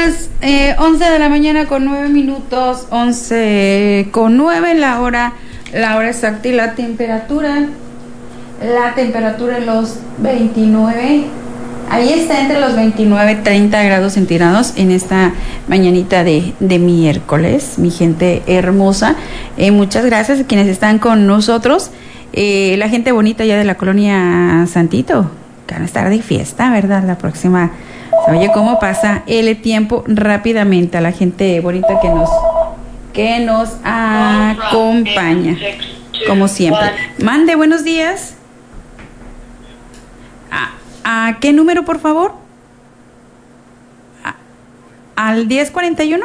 las 11 de la mañana con 9 minutos, 11:09 la hora exacta, y la temperatura en los 29, ahí está entre los 29-30 grados centígrados en esta mañanita de miércoles, mi gente hermosa. Muchas gracias a quienes están con nosotros, la gente bonita ya de la colonia Santito, que van a estar de fiesta, ¿verdad? La próxima. Oye, cómo pasa el tiempo rápidamente, a la gente bonita que nos acompaña, como siempre. Mande, buenos días. ¿A qué número, por favor? ¿Al 1041?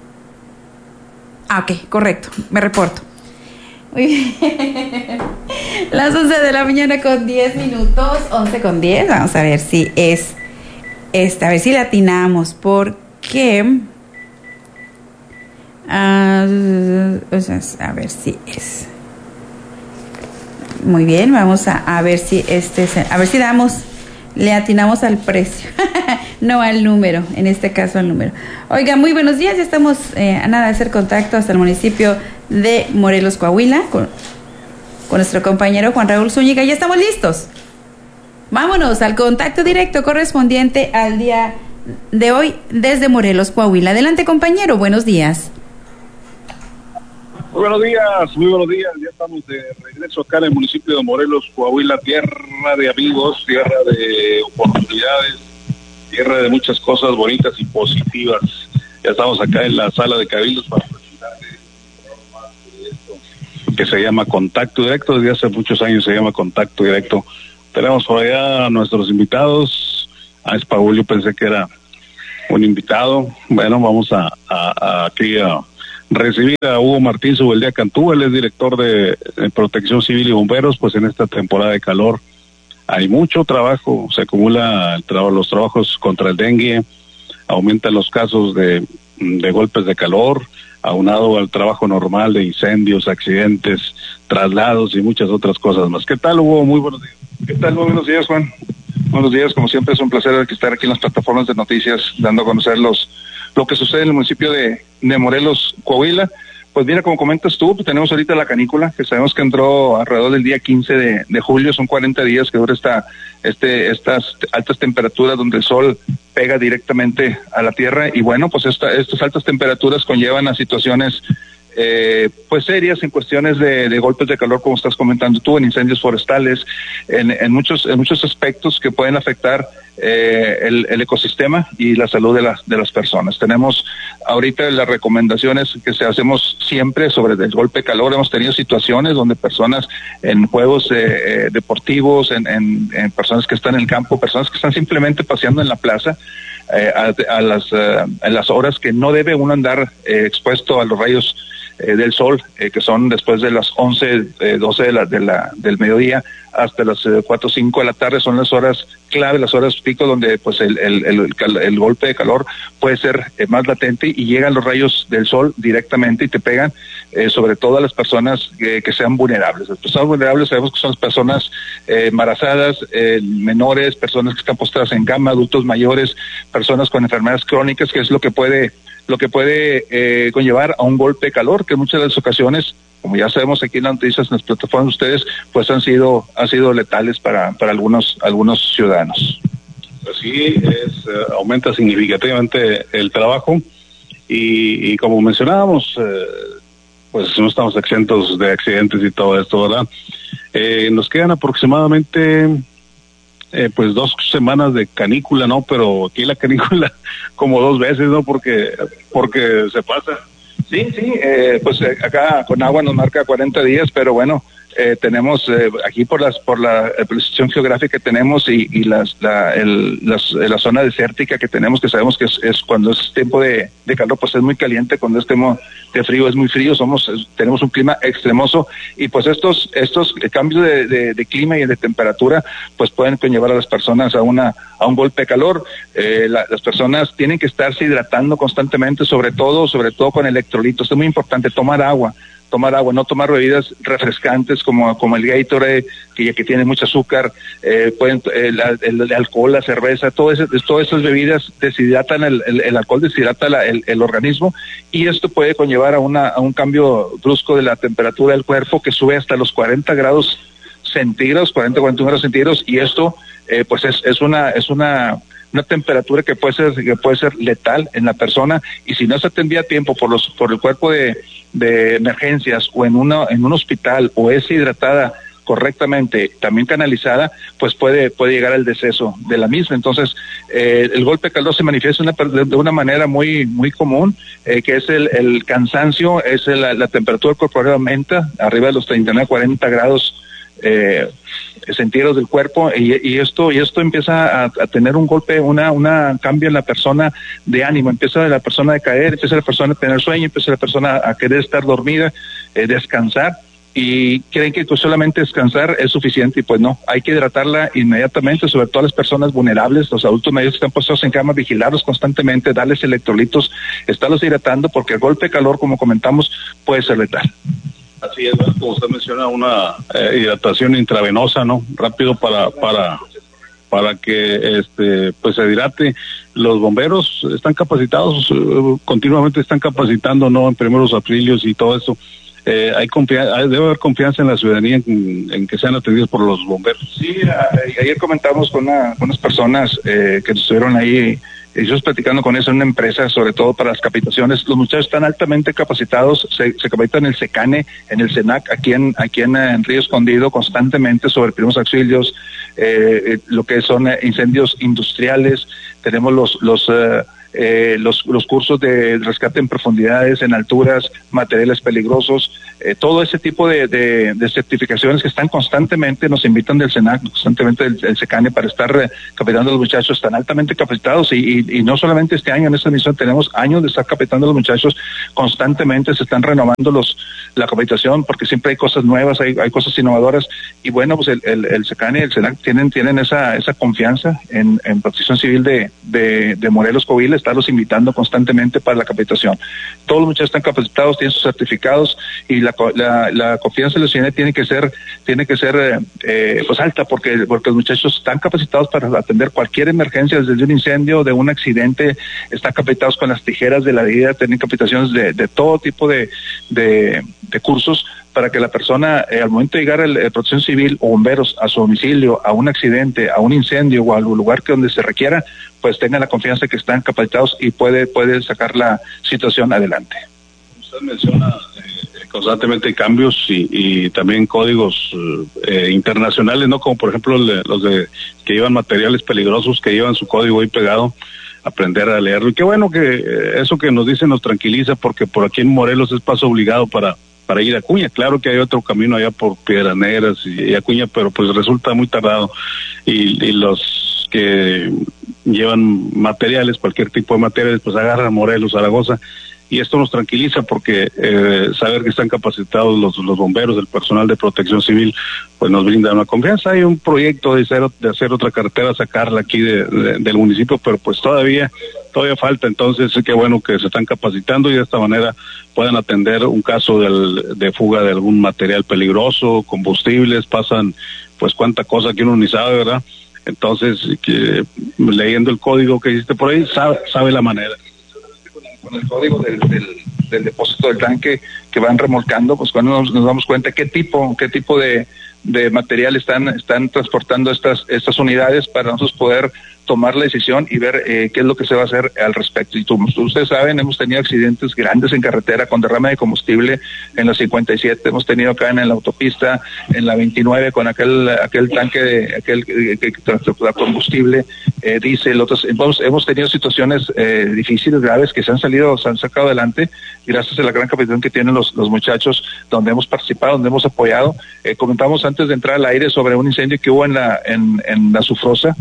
Ok, correcto, me reporto. Muy bien. Las 11 de la mañana con 10 minutos, 11:10. Vamos a ver si es a ver si la atinamos, porque a ver si es. Muy bien, vamos a ver si a ver si le atinamos al precio, no al número, en este caso al número. Oiga, muy buenos días, ya estamos a nada de hacer contacto hasta el municipio de Morelos, Coahuila, con nuestro compañero Juan Raúl Zúñiga. Ya estamos listos. Vámonos al contacto directo correspondiente al día de hoy desde Morelos, Coahuila. Adelante, compañero, buenos días. Muy buenos días. Ya estamos de regreso acá en el municipio de Morelos, Coahuila, tierra de amigos, tierra de oportunidades, tierra de muchas cosas bonitas y positivas. Ya estamos acá en la sala de cabildos para presentarles esto que se llama Contacto Directo. Desde hace muchos años se llama Contacto Directo. Tenemos por allá a nuestros invitados. Espaúl, yo pensé que era un invitado. Bueno, vamos aquí a recibir a Hugo Martín Subeldía Cantú. Él es director de Protección Civil y Bomberos. Pues en esta temporada de calor hay mucho trabajo, se acumula los trabajos contra el dengue, aumentan los casos de golpes de calor, aunado al trabajo normal de incendios, accidentes, traslados y muchas otras cosas más. ¿Qué tal, Hugo? Muy buenos días. ¿Qué tal? Muy buenos días, Juan. Buenos días, como siempre es un placer estar aquí en las plataformas de noticias, dando a conocer lo que sucede en el municipio de Morelos, Coahuila. Pues mira, como comentas tú, pues tenemos ahorita la canícula, que sabemos que entró alrededor del día 15 de julio, son 40 días que dura estas altas temperaturas donde el sol pega directamente a la tierra, y bueno, pues estas altas temperaturas conllevan a situaciones pues serias en cuestiones de golpes de calor, como estás comentando tú, en incendios forestales, en muchos aspectos que pueden afectar el ecosistema y la salud de las personas. Tenemos ahorita las recomendaciones que hacemos siempre sobre el golpe de calor. Hemos tenido situaciones donde personas en juegos deportivos, en personas que están en el campo, personas que están simplemente paseando en la plaza, a las horas que no debe uno andar expuesto a los rayos del sol, que son después de las 11, 12 del mediodía hasta las 4 o 5 de la tarde. Son las horas clave, las horas pico, donde pues el golpe de calor puede ser más latente y llegan los rayos del sol directamente y te pegan, sobre todo a las personas que sean vulnerables. Las personas vulnerables sabemos que son las personas embarazadas, menores, personas que están postradas en cama, adultos mayores, personas con enfermedades crónicas, que es lo que puede conllevar a un golpe de calor, que en muchas de las ocasiones, como ya sabemos aquí en las noticias, en las plataformas de ustedes, pues han sido letales para algunos ciudadanos. Así es, aumenta significativamente el trabajo y como mencionábamos, pues no estamos exentos de accidentes y todo esto, ¿verdad? Nos quedan aproximadamente pues 2 semanas de canícula, ¿no? Pero aquí la canícula como 2 veces, ¿no? Porque se pasa. Sí, pues acá con agua nos marca 40 días, pero bueno, tenemos aquí por la posición geográfica que tenemos y la zona desértica que tenemos, que sabemos que es cuando es tiempo de calor, pues es muy caliente, cuando es tiempo de frío es muy frío, tenemos un clima extremoso, y pues estos cambios de clima y de temperatura pues pueden conllevar a las personas a un golpe de calor. Las personas tienen que estarse hidratando constantemente, sobre todo con electrolitos. Es muy importante tomar agua tomar agua, no tomar bebidas refrescantes como el Gatorade, que tiene mucho azúcar, el alcohol, la cerveza, todas esas bebidas deshidratan el alcohol, deshidrata el organismo, y esto puede conllevar a un cambio brusco de la temperatura del cuerpo que sube hasta los 40 grados centígrados, 41 grados centígrados, y esto pues es una temperatura que puede ser letal en la persona, y si no se atendía a tiempo por el cuerpo de emergencias o en un hospital, o es hidratada correctamente, también canalizada, pues puede llegar al deceso de la misma. Entonces, el golpe de calor se manifiesta de una manera muy común, que es el cansancio, es la temperatura corporal aumenta arriba de los 39, 40 grados centígrados del cuerpo, y esto empieza a tener un golpe, una cambio en la persona de ánimo, empieza la persona a caer, empieza la persona a tener sueño, empieza la persona a querer estar dormida, descansar, y creen que solamente descansar es suficiente, y pues no, hay que hidratarla inmediatamente, sobre todo las personas vulnerables, los adultos mayores que están puestos en cama, vigilarlos constantemente, darles electrolitos, estarlos hidratando, porque el golpe de calor, como comentamos, puede ser letal. Así es, como usted menciona, una hidratación intravenosa, ¿no? Rápido para que pues se hidrate. Los bomberos están capacitados, continuamente están capacitando, ¿no? En primeros auxilios y todo eso. Debe haber confianza en la ciudadanía en que sean atendidos por los bomberos. Sí, ayer comentamos con unas personas que estuvieron ahí, ellos platicando con eso en una empresa, sobre todo para las capacitaciones. Los muchachos están altamente capacitados, se capacitan en el SECANE, en el SENAC, aquí en Río Escondido, constantemente sobre primeros auxilios, lo que son incendios industriales. Tenemos los cursos de rescate en profundidades, en alturas, materiales peligrosos, todo ese tipo de certificaciones que están constantemente, nos invitan del SENAC, constantemente del SECANE, para estar capacitando a los muchachos. Están altamente capacitados, y no solamente este año, en esta misión tenemos años de estar capacitando a los muchachos constantemente, se están renovando la capacitación, porque siempre hay cosas nuevas, hay cosas innovadoras, y bueno, pues el SECANE y el SENAC tienen esa confianza en Protección Civil de Morelos, Coahuila, estarlos invitando constantemente para la capacitación. Todos los muchachos están capacitados, tienen sus certificados, y la confianza de la ciudadanía tiene que ser pues alta, porque los muchachos están capacitados para atender cualquier emergencia, desde un incendio, de un accidente, están capacitados con las tijeras de la vida, tienen capacitaciones de todo tipo de cursos, para que la persona, al momento de llegar a Protección Civil o bomberos a su domicilio, a un accidente, a un incendio o a algún lugar donde se requiera, pues tengan la confianza de que están capacitados y puede sacar la situación adelante. Usted menciona constantemente cambios y también códigos internacionales, ¿no? Como por ejemplo los que llevan materiales peligrosos, que llevan su código ahí pegado, aprender a leerlo. Y qué bueno que eso que nos dicen nos tranquiliza, porque por aquí en Morelos es paso obligado para ir a Acuña. Claro que hay otro camino allá por Piedras Negras y Acuña, pero pues resulta muy tardado, y los que llevan materiales, cualquier tipo de materiales, pues agarran Morelos, Zaragoza, y esto nos tranquiliza, porque saber que están capacitados los bomberos, el personal de Protección Civil, pues nos brinda una confianza. Hay un proyecto de hacer otra carretera, sacarla aquí del municipio, pero pues todavía falta. Entonces qué bueno que se están capacitando, y de esta manera puedan atender un caso de fuga de algún material peligroso, combustibles, pasan pues cuánta cosa que uno ni sabe, ¿verdad? Entonces, que leyendo el código que hiciste por ahí, sabe la manera. Con el código del depósito del tanque que van remolcando, pues cuando nos damos cuenta qué tipo de material están transportando estas unidades, para nosotros poder tomar la decisión y ver qué es lo que se va a hacer al respecto. Y ustedes saben, hemos tenido accidentes grandes en carretera con derrame de combustible en la 57, hemos tenido acá en la autopista, en la 29, con aquel tanque que transporta combustible, diésel. Hemos tenido situaciones difíciles, graves, que se han sacado adelante gracias a la gran capacitación que tienen los muchachos, donde hemos participado, donde hemos apoyado. Comentamos antes de entrar al aire sobre un incendio que hubo en la Sufrosa.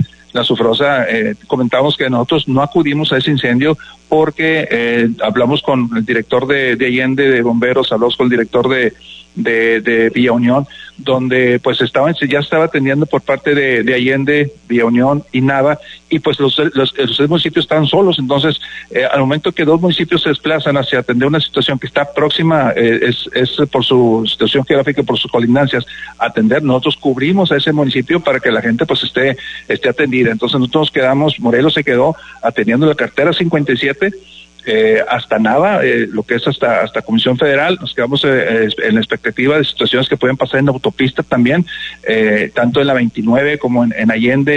Comentamos que nosotros no acudimos a ese incendio porque hablamos con el director de Allende de bomberos, hablamos con el director de Villa Unión, donde pues ya estaba atendiendo por parte de Allende, Villa Unión y Nava, y pues los tres municipios estaban solos. Entonces, al momento que 2 municipios se desplazan hacia atender una situación que está próxima, es por su situación geográfica, por sus colindancias, atender, nosotros cubrimos a ese municipio para que la gente pues esté atendida. Entonces nosotros nos quedamos, Morelos se quedó atendiendo la carretera 57, hasta Nava, lo que es hasta Comisión Federal. Nos quedamos en la expectativa de situaciones que pueden pasar en la autopista también, tanto en la 29 como en Allende,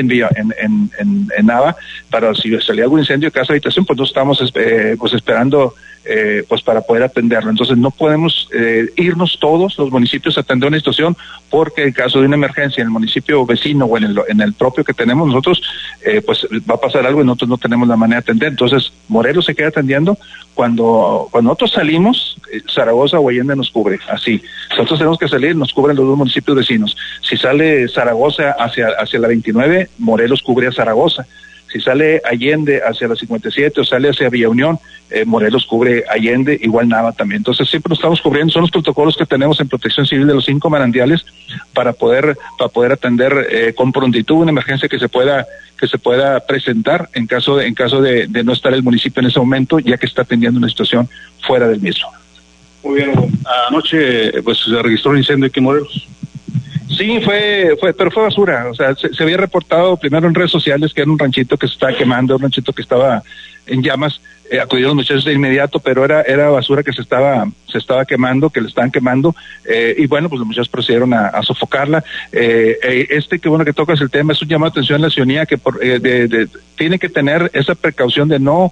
en Nava, para si salía algún incendio de casa habitación, pues nosotros estamos pues esperando pues para poder atenderlo. Entonces no podemos irnos todos los municipios a atender una situación, porque en caso de una emergencia en el municipio vecino o en el propio que tenemos nosotros, pues va a pasar algo y nosotros no tenemos la manera de atender. Entonces Morelos se queda atendiendo. Cuando nosotros salimos, Zaragoza o Allende nos cubre, así. Nosotros tenemos que salir, nos cubren los 2 municipios vecinos. Si sale Zaragoza hacia la 29, Morelos cubre a Zaragoza. Si sale Allende hacia la 57 o sale hacia Villa Unión, Morelos cubre Allende, igual Nava también. Entonces siempre lo estamos cubriendo. Son los protocolos que tenemos en Protección Civil de los 5 manantiales para poder atender con prontitud una emergencia que se pueda presentar en caso de no estar el municipio en ese momento, ya que está atendiendo una situación fuera del mismo. Muy bien, anoche pues se registró un incendio aquí en Morelos. Sí, pero fue basura. O sea, se había reportado primero en redes sociales que era un ranchito que se estaba quemando, un ranchito que estaba en llamas. Acudieron los muchachos de inmediato, pero era basura que se estaba quemando, que le estaban quemando, y bueno, pues los muchachos procedieron a sofocarla. Qué bueno que tocas el tema, es un llamado de atención a la ciudadanía que tiene que tener esa precaución de no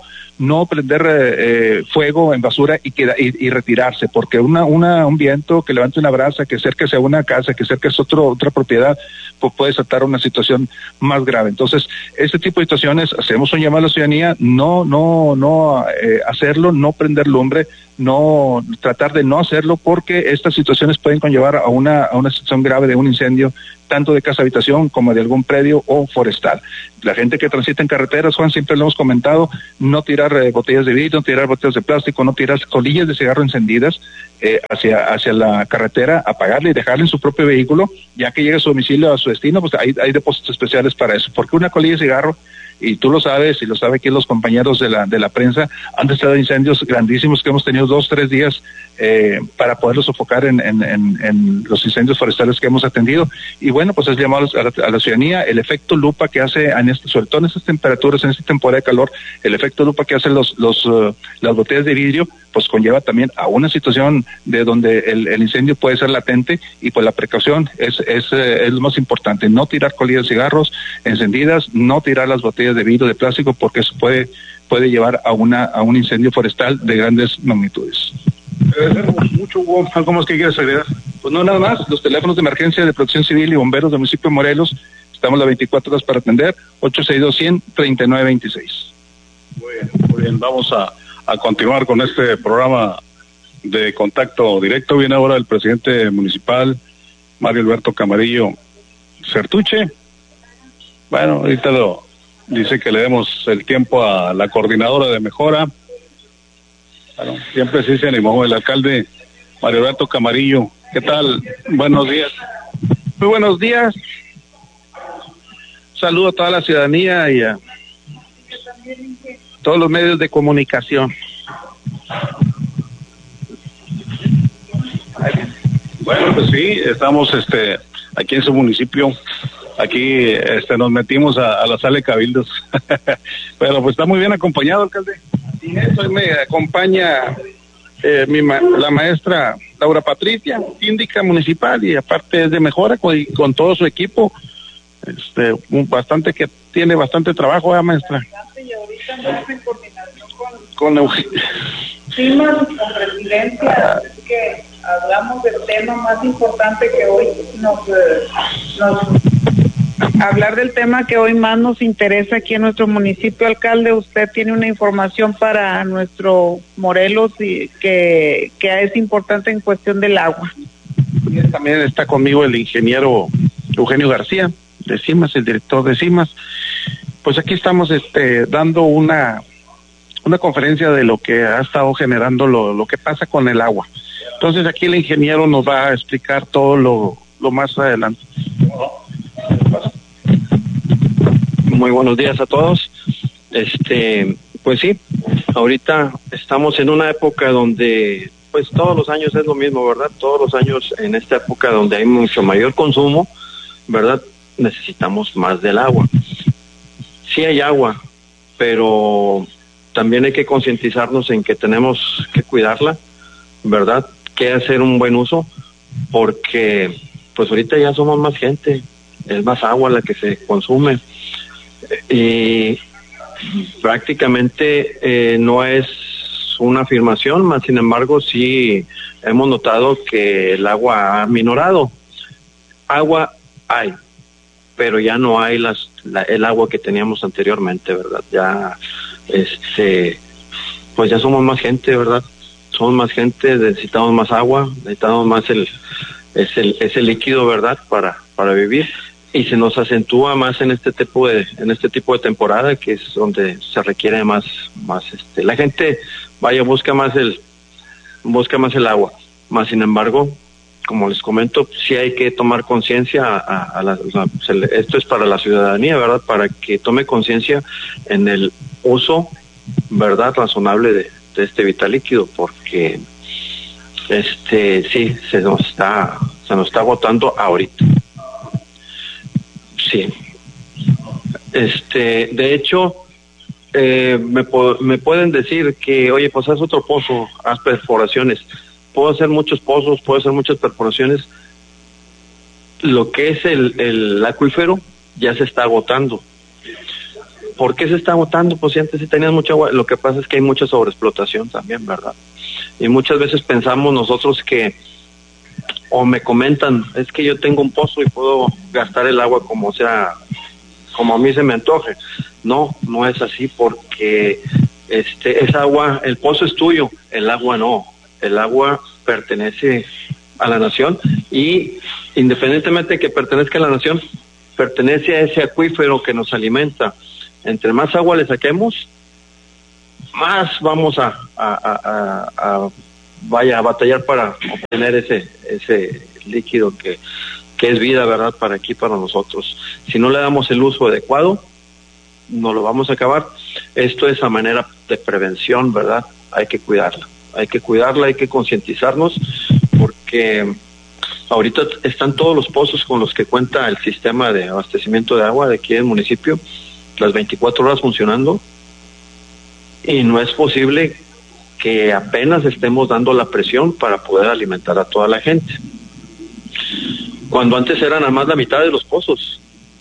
prender fuego en basura y retirarse, porque un viento que levante una brasa, que cerque a una casa, que cerque a otra propiedad, pues puede desatar una situación más grave. Entonces, este tipo de situaciones, hacemos un llamado a la ciudadanía, no hacerlo, no prender lumbre, tratar de no hacerlo, porque estas situaciones pueden conllevar a una situación grave de un incendio, tanto de casa habitación como de algún predio o forestal. La gente que transita en carreteras, Juan, siempre lo hemos comentado, no tirar botellas de vidrio, no tirar botellas de plástico, no tirar colillas de cigarro encendidas hacia la carretera, apagarla y dejarla en su propio vehículo, ya que llegue a su domicilio, a su destino, pues hay depósitos especiales para eso, porque una colilla de cigarro, y tú lo sabes, y lo saben aquí los compañeros de la prensa, han estado incendios grandísimos que hemos tenido 2-3 días para poderlos sofocar en los incendios forestales que hemos atendido. Y bueno, pues es llamado a la ciudadanía, el efecto lupa que hace, sobre todo en estas temperaturas, en esta temporada de calor, el efecto lupa que hacen las botellas de vidrio, pues conlleva también a una situación de donde el incendio puede ser latente, y pues la precaución es lo más importante, no tirar colillas de cigarros encendidas, no tirar las botellas de vidrio, de plástico, porque eso puede llevar a un incendio forestal de grandes magnitudes. Mucho, Hugo. ¿Algo más que quieras agregar? Pues no, nada más. Los teléfonos de emergencia de Protección Civil y bomberos del municipio de Morelos, estamos las 24 horas para atender, 862-100-3926. Muy bien, vamos a continuar con este programa de contacto directo. Viene ahora el presidente municipal, Mario Alberto Camarillo Certuche. Bueno, ahorita dice que le demos el tiempo a la coordinadora de mejora. Bueno, siempre sí se animó el alcalde Mario Alberto Camarillo. ¿Qué tal? Buenos días. Muy buenos días. Saludo a toda la ciudadanía y a todos los medios de comunicación. Bueno, pues sí, estamos aquí en su municipio. Aquí nos metimos a la sala de cabildos. Pero pues está muy bien acompañado, alcalde. Y eso me acompaña la maestra Laura Patricia, síndica municipal, y aparte es de mejora con todo su equipo, tiene bastante trabajo, maestra. Y ahorita más en coordinación con Eugenio. Sí, más con presidencia, es que hablamos del tema más importante que hoy hablar del tema que hoy más nos interesa aquí en nuestro municipio. Alcalde, usted tiene una información para nuestro Morelos y que es importante en cuestión del agua. También está conmigo el ingeniero Eugenio García de CIMAS, el director de CIMAS. Pues aquí estamos dando una conferencia de lo que ha estado generando lo que pasa con el agua. Entonces aquí el ingeniero nos va a explicar todo lo más adelante. Muy buenos días a todos. Pues sí, ahorita estamos en una época donde pues todos los años es lo mismo, ¿verdad? Todos los años en esta época donde hay mucho mayor consumo, ¿verdad? Necesitamos más del agua. Sí hay agua, pero también hay que concientizarnos en que tenemos que cuidarla, ¿verdad? Que hacer un buen uso, porque pues ahorita ya somos más gente, es más agua la que se consume y prácticamente no es una afirmación, más sin embargo sí hemos notado que el agua ha minorado. Agua hay, pero ya no hay el agua que teníamos anteriormente, ¿verdad? Ya pues ya somos más gente, ¿verdad? Somos más gente, necesitamos más agua, necesitamos más ese líquido, ¿verdad? Para vivir, y se nos acentúa más en este tipo de temporada, que es donde se requiere más la gente busca más el agua. Más sin embargo, como les comento, sí hay que tomar conciencia esto es para la ciudadanía, ¿verdad? Para que tome conciencia en el uso, ¿verdad? Razonable de este vital líquido, porque sí se nos está agotando ahorita. Sí. De hecho, me pueden decir que, oye, pues haz otro pozo, haz perforaciones. Puedo hacer muchos pozos, puedo hacer muchas perforaciones. Lo que es el acuífero ya se está agotando. ¿Por qué se está agotando? Pues si antes sí tenías mucha agua, lo que pasa es que hay mucha sobreexplotación también, ¿verdad? Y muchas veces pensamos nosotros que, o me comentan, es que yo tengo un pozo y puedo gastar el agua como a mí se me antoje. No es así, porque esa agua, el pozo es tuyo, el agua no. El agua pertenece a la nación, y independientemente de que pertenezca a la nación, pertenece a ese acuífero que nos alimenta. Entre más agua le saquemos, más vamos a batallar para obtener ese líquido que es vida, ¿verdad? Para nosotros. Si no le damos el uso adecuado, no lo vamos a acabar. Esto es a manera de prevención, ¿verdad? Hay que cuidarla, hay que concientizarnos, porque ahorita están todos los pozos con los que cuenta el sistema de abastecimiento de agua de aquí del municipio, las 24 horas funcionando, y no es posible que apenas estemos dando la presión para poder alimentar a toda la gente. Cuando antes eran nada más la mitad de los pozos,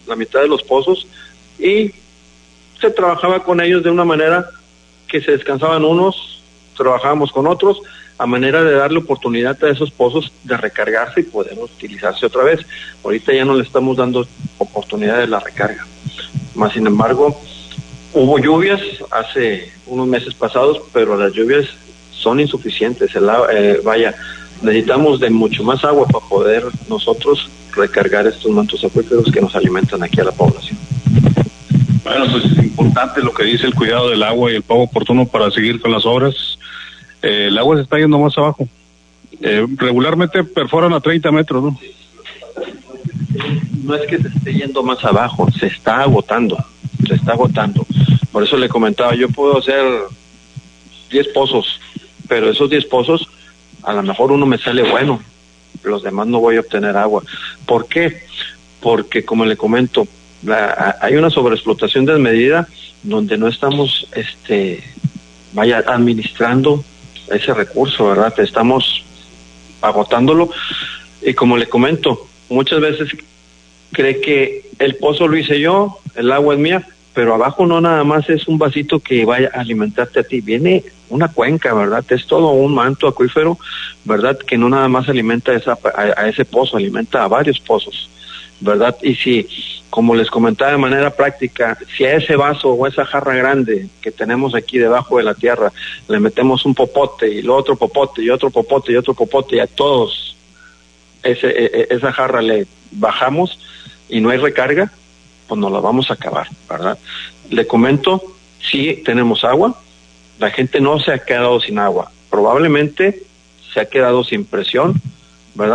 y se trabajaba con ellos de una manera que se descansaban unos, trabajábamos con otros, a manera de darle oportunidad a esos pozos de recargarse y poder utilizarse otra vez. Ahorita ya no le estamos dando oportunidad de la recarga. Más sin embargo, hubo lluvias hace unos meses pasados, pero las lluvias son insuficientes. Necesitamos de mucho más agua para poder nosotros recargar estos mantos acuíferos que nos alimentan aquí a la población. Bueno, pues es importante lo que dice el cuidado del agua y el pago oportuno para seguir con las obras. El agua se está yendo más abajo. Regularmente perforan a 30 metros, ¿no? No es que se esté yendo más abajo, se está agotando. Por eso le comentaba, yo puedo hacer 10 pozos, pero esos 10 pozos, a lo mejor uno me sale bueno, los demás no voy a obtener agua. ¿Por qué? Porque, como le comento, hay una sobreexplotación desmedida donde no estamos administrando ese recurso, ¿verdad? Estamos agotándolo, y como le comento, muchas veces cree que el pozo lo hice yo, el agua es mía, pero abajo no nada más es un vasito que vaya a alimentarte a ti, viene una cuenca, ¿verdad? Es todo un manto acuífero, ¿verdad? Que no nada más alimenta a ese pozo, alimenta a varios pozos, ¿verdad? Y si, como les comentaba de manera práctica, si a ese vaso o esa jarra grande que tenemos aquí debajo de la tierra le metemos un popote y luego otro popote y otro popote y otro popote, y a todos esa jarra le bajamos y no hay recarga, pues nos la vamos a acabar, ¿verdad? Le comento, sí tenemos agua, la gente no se ha quedado sin agua, probablemente se ha quedado sin presión, ¿verdad?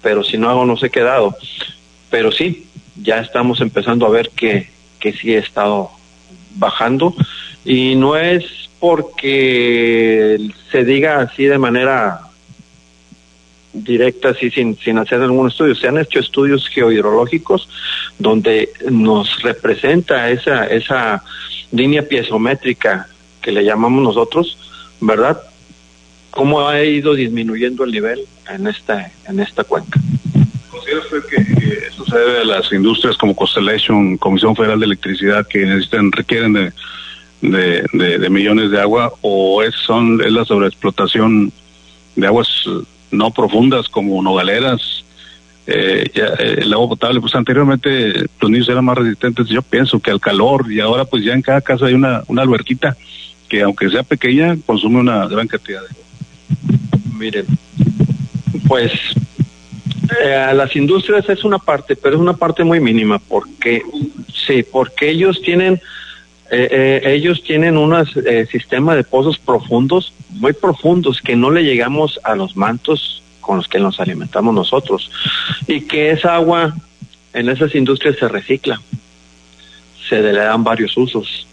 pero si no hago no sé qué dado. Pero sí, ya estamos empezando a ver que sí he estado bajando, y no es porque se diga así de manera directa, así sin hacer algún estudio. Se han hecho estudios geohidrológicos donde nos representa esa línea piezométrica que le llamamos nosotros, ¿verdad? Cómo ha ido disminuyendo el nivel en esta cuenca. ¿Considera usted que esto se debe a las industrias como Constellation, Comisión Federal de Electricidad, que requieren de millones de agua, o es la sobreexplotación de aguas no profundas como nogaleras? El agua potable, pues anteriormente los niños eran más resistentes, yo pienso, que al calor, y ahora pues ya en cada casa hay una alberquita que, aunque sea pequeña, consume una gran cantidad de agua. Miren, pues las industrias es una parte, pero es una parte muy mínima, porque ellos tienen un sistema de pozos profundos, muy profundos, que no le llegamos a los mantos con los que nos alimentamos nosotros, y que esa agua en esas industrias se recicla, se le dan varios usos.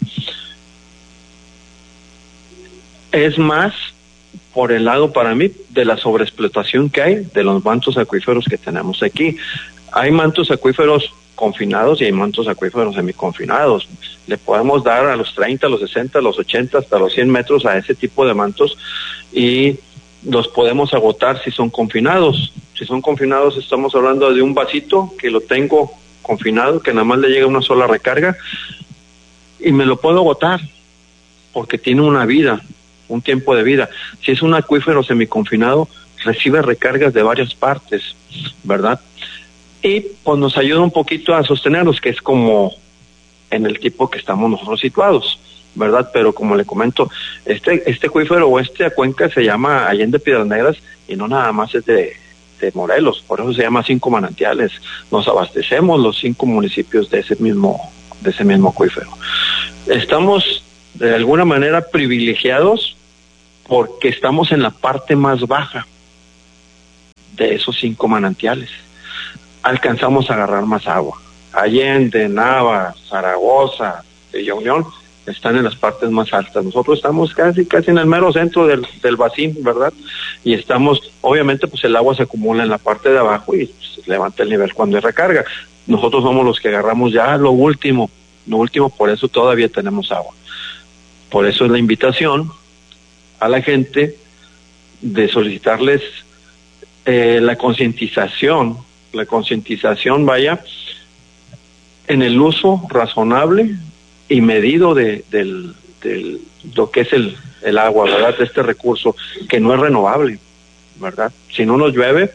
Es más por el lado, para mí, de la sobreexplotación que hay de los mantos acuíferos que tenemos aquí. Hay mantos acuíferos confinados y hay mantos acuíferos semiconfinados. Le podemos dar a los 30, a los 60, a los 80, hasta los 100 metros a ese tipo de mantos, y los podemos agotar si son confinados. Si son confinados, estamos hablando de un vasito que lo tengo confinado, que nada más le llega una sola recarga, y me lo puedo agotar porque tiene una vida, un tiempo de vida. Si es un acuífero semiconfinado, recibe recargas de varias partes, ¿verdad? Y pues nos ayuda un poquito a sostenerlos, que es como en el tipo que estamos nosotros situados, ¿verdad? Pero como le comento, este acuífero o esta cuenca se llama Allende Piedras Negras, y no nada más es de Morelos, por eso se llama 5 manantiales. Nos abastecemos los 5 municipios de ese mismo acuífero. Estamos de alguna manera privilegiados porque estamos en la parte más baja de esos 5 manantiales. Alcanzamos a agarrar más agua. Allende, Nava, Zaragoza, Villa Unión están en las partes más altas. Nosotros estamos casi en el mero centro del bacín, ¿verdad? Y estamos, obviamente, pues el agua se acumula en la parte de abajo y se levanta el nivel cuando hay recarga. Nosotros somos los que agarramos ya lo último, por eso todavía tenemos agua. Por eso es la invitación a la gente de solicitarles la concientización, vaya, en el uso razonable y medido de lo que es el agua, ¿verdad? De este recurso que no es renovable, ¿verdad? Si no nos llueve,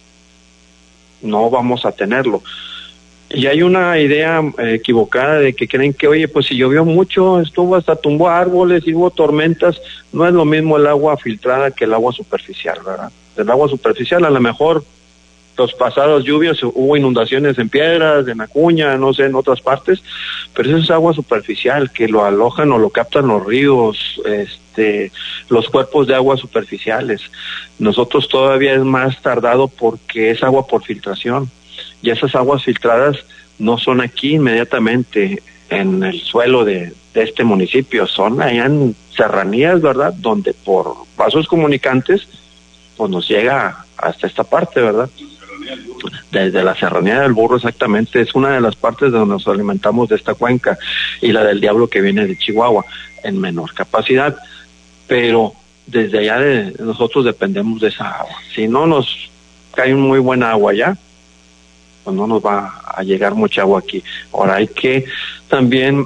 no vamos a tenerlo. Y hay una idea equivocada de que creen que, oye, pues si llovió mucho, hasta tumbó árboles y hubo tormentas. No es lo mismo el agua filtrada que el agua superficial, ¿verdad? El agua superficial, a lo mejor los pasados lluvias hubo inundaciones en Piedras, en Acuña, no sé, en otras partes, pero eso es agua superficial que lo alojan o lo captan los ríos, los cuerpos de agua superficiales. Nosotros todavía es más tardado porque es agua por filtración. Y esas aguas filtradas no son aquí inmediatamente en el suelo de este municipio, son allá en serranías, ¿verdad? Donde por vasos comunicantes pues nos llega hasta esta parte, ¿verdad? Desde la Serranía del Burro, exactamente, es una de las partes donde nos alimentamos de esta cuenca, y la del Diablo, que viene de Chihuahua en menor capacidad, pero desde allá nosotros dependemos de esa agua. Si no nos cae muy buena agua allá, pues no nos va a llegar mucha agua aquí. Ahora hay que también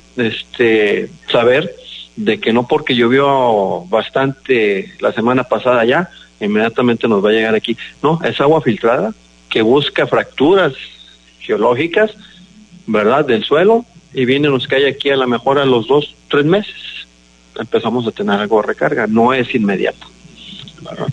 saber de que no porque llovió bastante la semana pasada allá, inmediatamente nos va a llegar aquí. No, es agua filtrada que busca fracturas geológicas, ¿verdad?, del suelo, y viene, nos cae aquí a lo mejor a los 2-3 meses. Empezamos a tener algo de recarga, no es inmediato. Claro.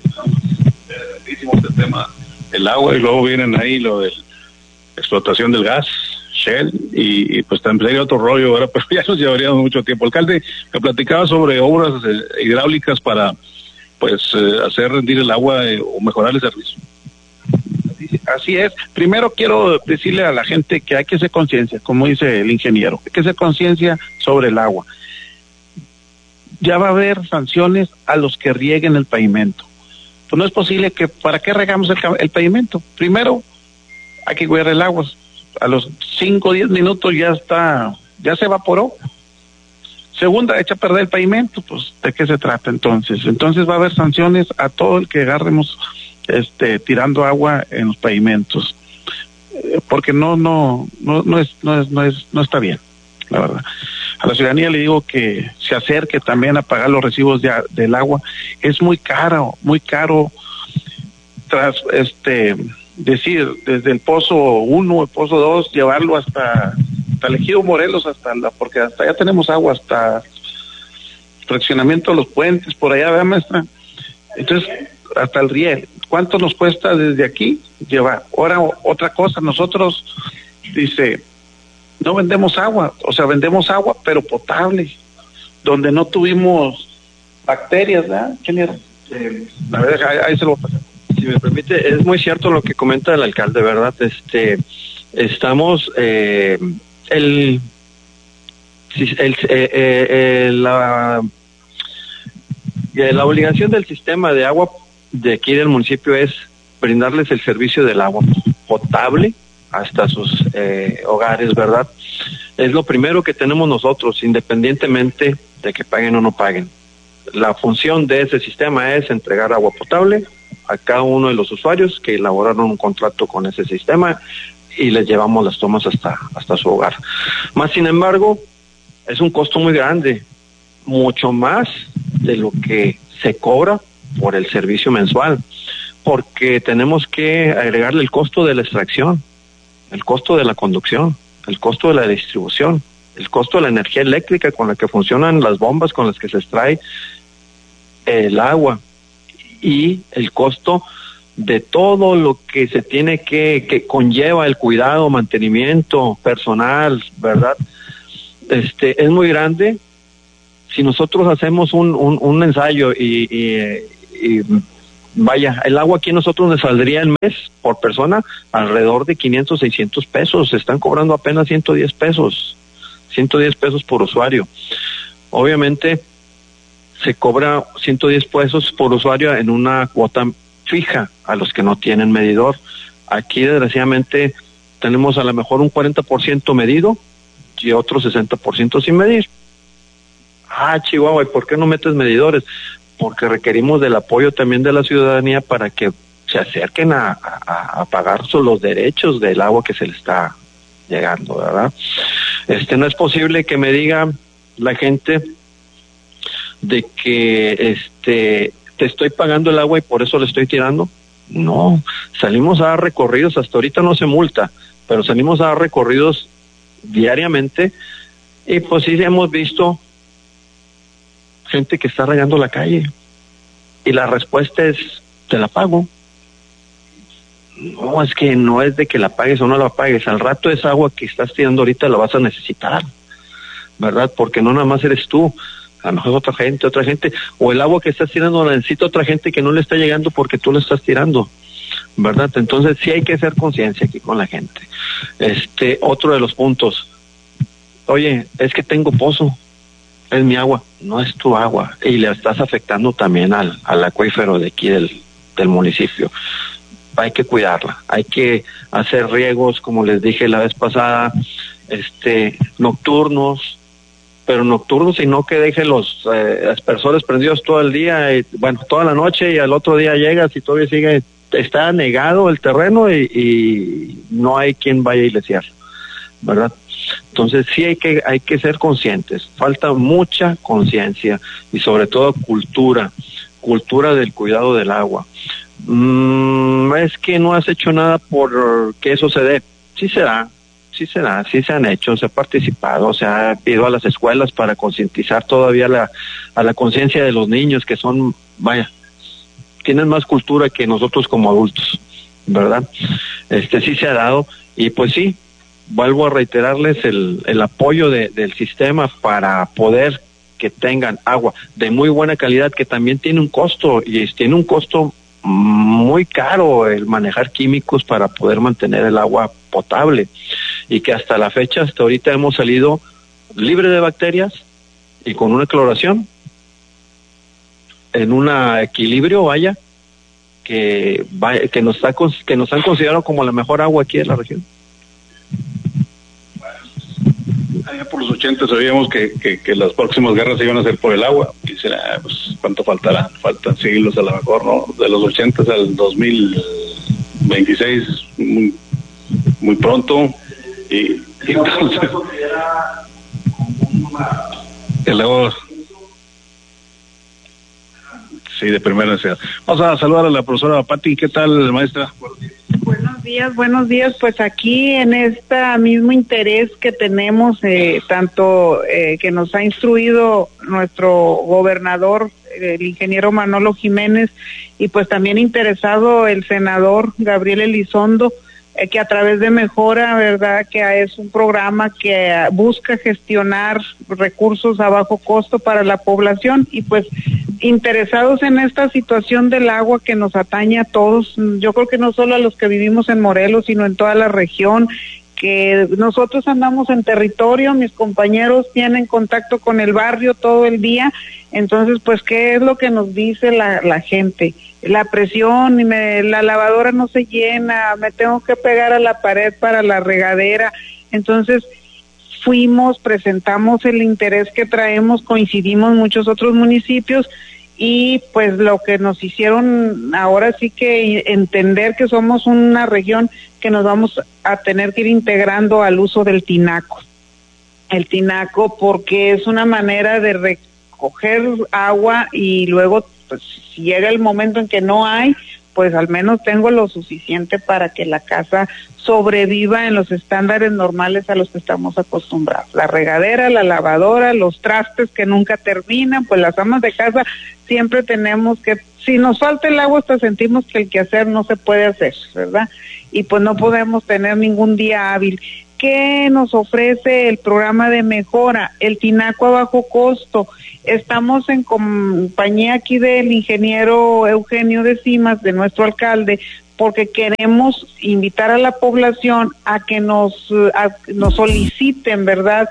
Este tema, el agua, y luego vienen ahí lo de explotación del gas, Shell, y pues también hay otro rollo ahora, pero ya nos llevaríamos mucho tiempo. Alcalde, me platicaba sobre obras hidráulicas para pues hacer rendir el agua o mejorar el servicio. así es. Primero quiero decirle a la gente que hay que hacer conciencia, como dice el ingeniero, hay que hacer conciencia sobre el agua. Ya va a haber sanciones a los que rieguen el pavimento. Pues no es posible que, ¿para qué regamos el pavimento? Primero, hay que cuidar el agua. A los 5 o 10 minutos ya se evaporó. Segunda, echa a perder el pavimento, pues ¿de qué se trata entonces? Entonces va a haber sanciones a todo el que agarremos tirando agua en los pavimentos, porque no está bien, la verdad. A la ciudadanía le digo que se acerque también a pagar los recibos del agua. Es muy caro tras decir desde el pozo 1, el pozo 2, llevarlo hasta el ejido Morelos, porque hasta allá tenemos agua, hasta fraccionamiento de los puentes, por allá, ¿verdad, maestra? Entonces, hasta el riel. ¿Cuánto nos cuesta desde aquí llevar? Ahora, otra cosa, nosotros, dice, no vendemos agua, o sea, vendemos agua, pero potable, donde no tuvimos bacterias, ¿verdad? Ingeniero? A ver, ahí se lo voy a pasar. Si me permite, es muy cierto lo que comenta el alcalde, ¿verdad? Estamos, la obligación del sistema de agua de aquí del municipio es brindarles el servicio del agua potable hasta sus hogares, ¿verdad? Es lo primero que tenemos nosotros, independientemente de que paguen o no paguen. La función de ese sistema es entregar agua potable a cada uno de los usuarios que elaboraron un contrato con ese sistema y les llevamos las tomas hasta su hogar. Más sin embargo, es un costo muy grande, mucho más de lo que se cobra por el servicio mensual, porque tenemos que agregarle el costo de la extracción, el costo de la conducción, el costo de la distribución, el costo de la energía eléctrica con la que funcionan las bombas con las que se extrae el agua, y el costo de todo lo que se tiene que conlleva el cuidado, mantenimiento personal, ¿verdad? Es muy grande. Si nosotros hacemos un ensayo y vaya, el agua aquí a nosotros nos saldría el mes por persona alrededor de 500, 600 pesos. Se están cobrando apenas 110 pesos por usuario. Obviamente se cobra 110 pesos por usuario en una cuota fija a los que no tienen medidor. Aquí desgraciadamente tenemos a lo mejor un 40% medido y otro 60% sin medir. Chihuahua, ¿y por qué no metes medidores? Porque requerimos del apoyo también de la ciudadanía para que se acerquen a pagar los derechos del agua que se le está llegando, ¿verdad? No es posible que me diga la gente de que te estoy pagando el agua y por eso le estoy tirando. No, salimos a dar recorridos, hasta ahorita no se multa, pero salimos a dar recorridos diariamente y pues sí hemos visto gente que está regando la calle y la respuesta es, te la pago. No, es que no es de que la pagues o no la pagues, al rato esa agua que estás tirando ahorita la vas a necesitar, ¿verdad? Porque no nada más eres tú, a lo mejor otra gente, o el agua que estás tirando la necesita otra gente que no le está llegando porque tú la estás tirando, ¿verdad? Entonces sí hay que hacer conciencia aquí con la gente. Otro de los puntos, oye, es que tengo pozo, es mi agua, no es tu agua, y le estás afectando también al acuífero de aquí del municipio. Hay que cuidarla, hay que hacer riegos, como les dije la vez pasada, nocturnos, pero nocturnos y no que deje los aspersores prendidos todo el día, toda la noche, y al otro día llegas y todavía está negado el terreno y no hay quien vaya a iglesiar, ¿verdad? Entonces sí hay que ser conscientes, falta mucha conciencia y sobre todo cultura del cuidado del agua. Es que no has hecho nada por que eso se dé. Sí se han hecho, se ha participado, se ha ido a las escuelas para concientizar todavía a la conciencia de los niños que son, tienen más cultura que nosotros como adultos, ¿verdad? Sí se ha dado y pues sí, vuelvo a reiterarles el apoyo del sistema para poder que tengan agua de muy buena calidad, que también tiene un costo y tiene un costo muy caro el manejar químicos para poder mantener el agua potable, y que hasta la fecha, hasta ahorita hemos salido libre de bacterias y con una cloración en un equilibrio, que nos han considerado como la mejor agua aquí de la región. Allá por los 80 sabíamos que las próximas guerras se iban a hacer por el agua. Y será, pues, ¿cuánto faltará? Faltan siglos a lo mejor, ¿no? De los 80 al 2026, muy pronto. Y entonces, el agua, sí, de primera necesidad. Vamos a saludar a la profesora Patti. ¿Qué tal, maestra? Buenos días. Pues aquí en este mismo interés que tenemos, tanto que nos ha instruido nuestro gobernador, el ingeniero Manolo Jiménez, y pues también interesado el senador Gabriel Elizondo, que a través de Mejora, ¿verdad?, que es un programa que busca gestionar recursos a bajo costo para la población, y pues interesados en esta situación del agua que nos atañe a todos. Yo creo que no solo a los que vivimos en Morelos, sino en toda la región, que nosotros andamos en territorio, mis compañeros tienen contacto con el barrio todo el día. Entonces, pues, ¿qué es lo que nos dice la gente? La presión, la lavadora no se llena, me tengo que pegar a la pared para la regadera. Entonces, presentamos el interés que traemos, coincidimos muchos otros municipios, y pues lo que nos hicieron ahora sí que entender que somos una región que nos vamos a tener que ir integrando al uso del tinaco. El tinaco, porque es una manera de recoger agua, y luego, pues, si llega el momento en que no hay, pues al menos tengo lo suficiente para que la casa sobreviva en los estándares normales a los que estamos acostumbrados. La regadera, la lavadora, los trastes que nunca terminan, pues las amas de casa siempre tenemos que, si nos falta el agua, hasta sentimos que el quehacer no se puede hacer, ¿verdad? Y pues no podemos tener ningún día hábil. ¿Qué nos ofrece el programa de Mejora? El tinaco a bajo costo. Estamos en compañía aquí del ingeniero Eugenio de Cimas, de nuestro alcalde, porque queremos invitar a la población a que nos soliciten, ¿verdad?,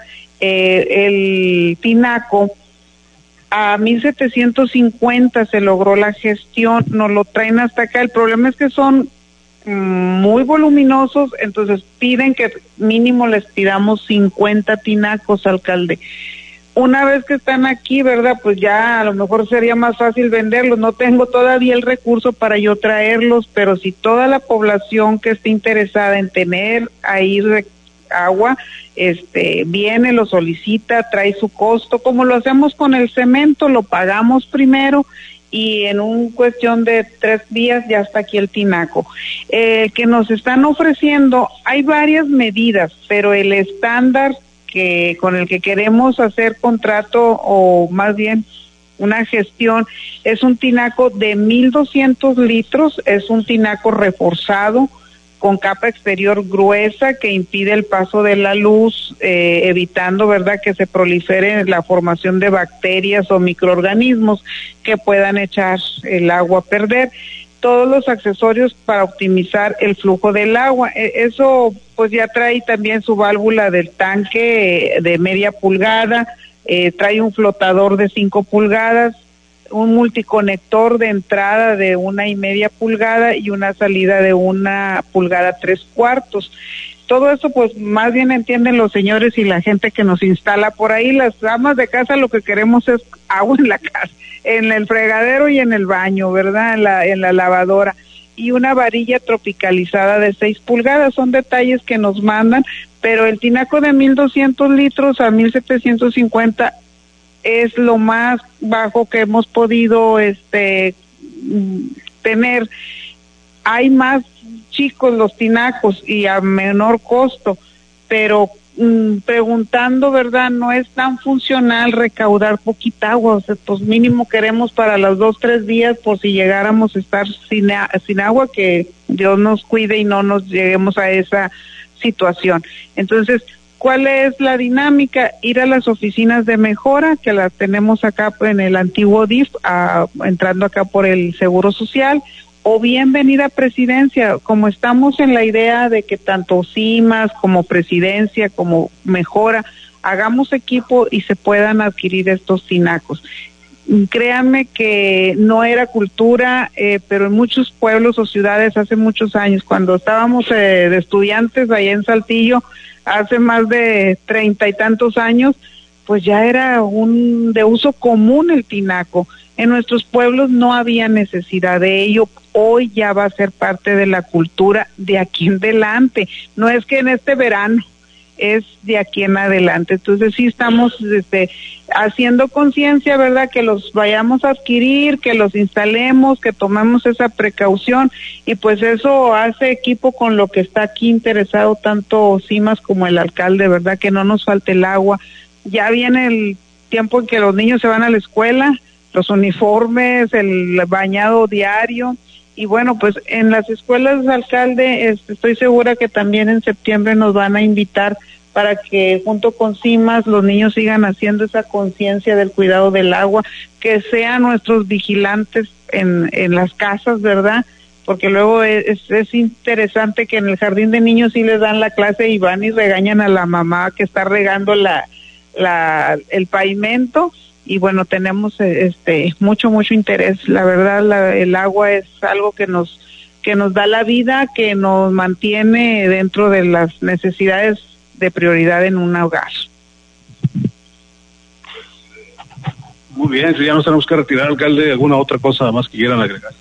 el tinaco. A 1,750 se logró la gestión, nos lo traen hasta acá. El problema es que son muy voluminosos, entonces piden que mínimo les pidamos 50 tinacos, alcalde. Una vez que están aquí, ¿verdad?, pues ya a lo mejor sería más fácil venderlos. No tengo todavía el recurso para yo traerlos, pero si toda la población que esté interesada en tener ahí agua, viene, lo solicita, trae su costo, como lo hacemos con el cemento, lo pagamos primero y en cuestión de 3 días ya está aquí el tinaco. Que nos están ofreciendo, hay varias medidas, pero el estándar con el que queremos hacer contrato, o más bien una gestión, es un tinaco de 1,200 litros, es un tinaco reforzado con capa exterior gruesa que impide el paso de la luz, evitando, ¿verdad?, que se prolifere la formación de bacterias o microorganismos que puedan echar el agua a perder. Todos los accesorios para optimizar el flujo del agua. Eso pues ya trae también su válvula del tanque de media pulgada, trae un flotador de 5 pulgadas, un multiconector de entrada de 1,5 pulgadas y una salida de 1 pulgada 3/4. Todo eso pues más bien entienden los señores y la gente que nos instala por ahí. Las amas de casa lo que queremos es agua en la casa, en el fregadero y en el baño, ¿verdad?, en la lavadora, y una varilla tropicalizada de 6 pulgadas. Son detalles que nos mandan, pero el tinaco de 1,200 litros a 1,750 es lo más bajo que hemos podido tener. Hay más chicos los tinacos y a menor costo, pero preguntando, ¿verdad?, no es tan funcional recaudar poquita agua. O sea, pues mínimo queremos para los 2-3 días, por si llegáramos a estar sin agua, que Dios nos cuide y no nos lleguemos a esa situación. Entonces, ¿cuál es la dinámica? Ir a las oficinas de Mejora, que las tenemos acá en el antiguo DIF, entrando acá por el Seguro Social, o bien venir a presidencia. Como estamos en la idea de que tanto CIMAS como presidencia, como mejora, hagamos equipo y se puedan adquirir estos tinacos. Créanme que no era cultura, pero en muchos pueblos o ciudades hace muchos años, cuando estábamos de estudiantes allá en Saltillo, hace más de 30 y tantos años, pues ya era de uso común el tinaco. En nuestros pueblos no había necesidad de ello. Hoy ya va a ser parte de la cultura de aquí en adelante. No es que en este verano, es de aquí en adelante. Entonces sí estamos haciendo conciencia, ¿verdad? Que los vayamos a adquirir, que los instalemos, que tomemos esa precaución, y pues eso hace equipo con lo que está aquí interesado tanto CIMAS como el alcalde, ¿verdad? Que no nos falte el agua. Ya viene el tiempo en que los niños se van a la escuela, los uniformes, el bañado diario. Y bueno, pues en las escuelas, alcalde, estoy segura que también en septiembre nos van a invitar para que junto con CIMAS los niños sigan haciendo esa conciencia del cuidado del agua, que sean nuestros vigilantes en las casas, ¿verdad? Porque luego es interesante que en el jardín de niños sí les dan la clase y van y regañan a la mamá que está regando el pavimento. Y bueno, tenemos mucho interés. La verdad, el agua es algo que nos da la vida, que nos mantiene dentro de las necesidades de prioridad en un hogar. Muy bien, si ya nos tenemos que retirar, alcalde, ¿alguna otra cosa más que quieran agregar?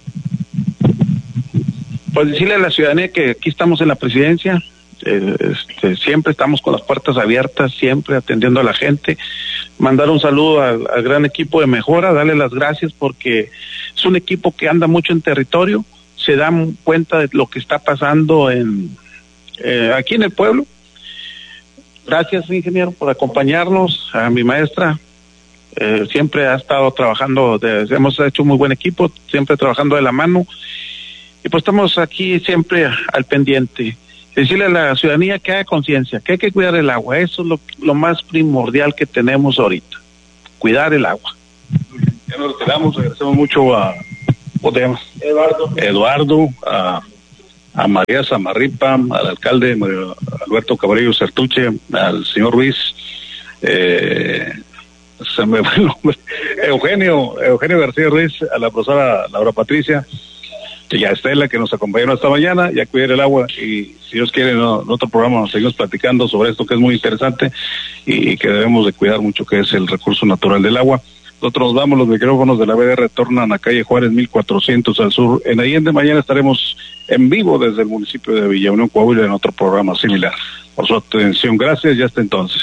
Pues decirle a la ciudadanía que aquí estamos en la presidencia, siempre estamos con las puertas abiertas, siempre atendiendo a la gente. Mandar un saludo al gran equipo de Mejora, darle las gracias porque es un equipo que anda mucho en territorio, se dan cuenta de lo que está pasando aquí en el pueblo. Gracias, ingeniero, por acompañarnos, a mi maestra, siempre ha estado trabajando, hemos hecho un muy buen equipo, siempre trabajando de la mano, y pues estamos aquí siempre al pendiente. Decirle a la ciudadanía que haga conciencia, que hay que cuidar el agua. Eso es lo más primordial que tenemos ahorita, cuidar el agua. Ya nos retiramos, agradecemos mucho a Eduardo, a María Zamarripa, al alcalde Alberto Cabrillo Certuche, al señor Ruiz, se me fue el nombre, Eugenio García Ruiz, a la profesora Laura Patricia, y a Estela, que nos acompañaron esta mañana, y a cuidar el agua. Y si Dios quiere, en otro programa nos seguimos platicando sobre esto que es muy interesante y que debemos de cuidar mucho, que es el recurso natural del agua. Nosotros nos vamos, los micrófonos de la BDR retornan a calle Juárez 1400 al sur. En Allende mañana estaremos en vivo desde el municipio de Villa Unión, Coahuila, en otro programa similar. Por su atención, gracias y hasta entonces.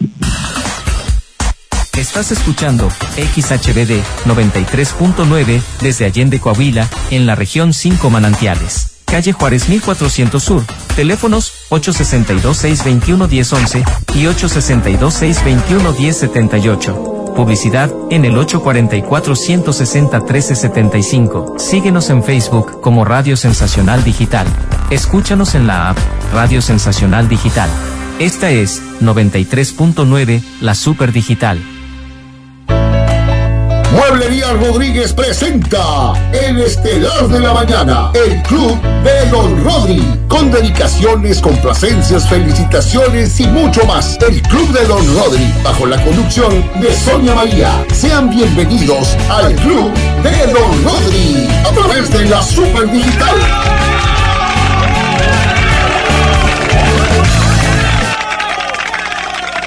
Estás escuchando XHBD 93.9 desde Allende, Coahuila, en la región 5 Manantiales. Calle Juárez 1400 Sur. Teléfonos 862-621-1011 y 862-621-1078. Publicidad en el 844-160-1375. Síguenos en Facebook como Radio Sensacional Digital. Escúchanos en la app Radio Sensacional Digital. Esta es 93.9, la Super Digital. Mueblería Rodríguez presenta El Estelar de la Mañana, el Club de Don Rodri, con dedicaciones, complacencias, felicitaciones y mucho más. El Club de Don Rodri, bajo la conducción de Sonia María. Sean bienvenidos al Club de Don Rodri, a través de la Super Digital.